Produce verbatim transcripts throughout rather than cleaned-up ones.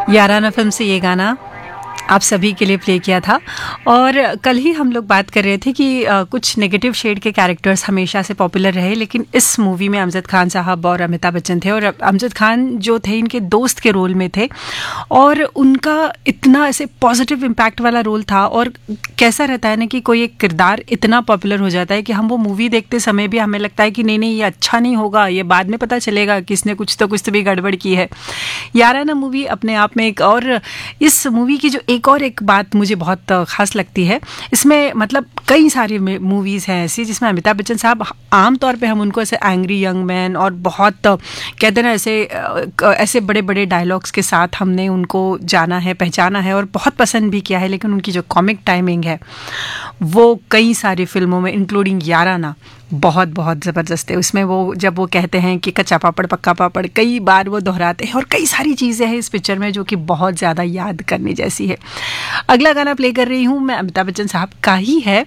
याराना film से ये गाना आप सभी के लिए प्ले किया था। और कल ही हम लोग बात कर रहे थे कि आ, कुछ नेगेटिव शेड के कैरेक्टर्स हमेशा से पॉपुलर रहे, लेकिन इस मूवी में अमजद खान साहब और अमिताभ बच्चन थे, और अमजद खान जो थे इनके दोस्त के रोल में थे, और उनका इतना ऐसे पॉजिटिव इम्पैक्ट वाला रोल था। और कैसा रहता है ना कि कोई एक किरदार इतना पॉपुलर हो जाता है कि हम वो मूवी देखते समय भी हमें लगता है कि नहीं नहीं ये अच्छा नहीं होगा, ये बाद में पता चलेगा कि इसने कुछ तो कुछ तो भी गड़बड़ की है। याराना मूवी अपने आप में एक, और इस मूवी की जो एक और एक बात मुझे बहुत खास लगती है, इसमें मतलब कई सारी मूवीज़ हैं ऐसी जिसमें अमिताभ बच्चन साहब आम तौर पे हम उनको ऐसे एंग्री यंग मैन और बहुत कहते हैं ना ऐसे ऐसे बड़े बड़े डायलॉग्स के साथ हमने उनको जाना है, पहचाना है और बहुत पसंद भी किया है, लेकिन उनकी जो कॉमिक टाइमिंग है वो कई सारी फिल्मों में इंक्लूडिंग याराना बहुत बहुत ज़बरदस्त है। उसमें वो जब वो कहते हैं कि कच्चा पापड़ पक्का पापड़, कई बार वो दोहराते हैं, और कई सारी चीज़ें हैं इस पिक्चर में जो कि बहुत ज़्यादा याद करने जैसी है। अगला गाना प्ले कर रही हूँ मैं, अमिताभ बच्चन साहब का ही है।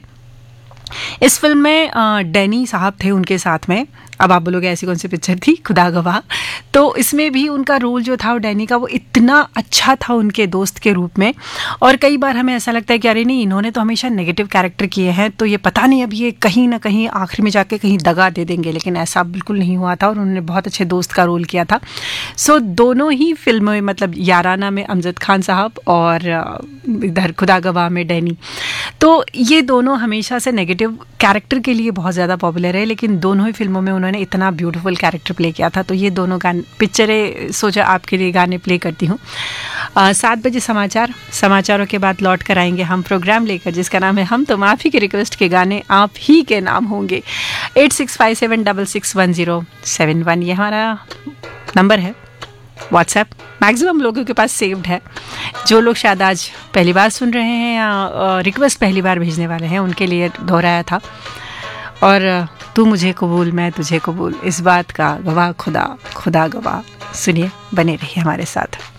इस फिल्म में डैनी साहब थे उनके साथ में। अब आप बोलोगे ऐसी कौन सी पिक्चर थी, खुदा गवाह। तो इसमें भी उनका रोल जो था वो डैनी का, वो इतना अच्छा था उनके दोस्त के रूप में। और कई बार हमें ऐसा लगता है कि अरे नहीं, इन्होंने तो हमेशा नेगेटिव कैरेक्टर किए हैं, तो ये पता नहीं अब ये कहीं ना कहीं आखिर में जाके कहीं दगा दे देंगे, लेकिन ऐसा बिल्कुल नहीं हुआ था और उन्होंने बहुत अच्छे दोस्त का रोल किया था। सो दोनों ही फिल्मों में, मतलब याराना में अमजद खान साहब और इधर खुदा गवाह में डैनी, तो ये दोनों हमेशा से नेगेटिव कैरेक्टर के लिए बहुत ज़्यादा पॉपुलर है, लेकिन दोनों ही फिल्मों में उन्होंने इतना ब्यूटीफुल कैरेक्टर प्ले किया था। तो ये दोनों गाने पिक्चरें सोचा आपके लिए गाने प्ले करती हूँ। सात बजे समाचार, समाचारों के बाद लौट कर आएंगे हम प्रोग्राम लेकर जिसका नाम है हम, तो आप ही के रिक्वेस्ट के गाने आप ही के नाम होंगे। Eight six five seven double six one zero seven one ये हमारा नंबर है। व्हाट्सएप मैक्सिमम लोगों के पास सेव्ड है। जो लोग शायद आज पहली बार सुन रहे हैं या रिक्वेस्ट पहली बार भेजने वाले हैं, उनके लिए दोहराया था। और तू मुझे कबूल मैं तुझे कबूल, इस बात का गवाह खुदा, खुदा गवाह। सुनिए, बने रहिए हमारे साथ।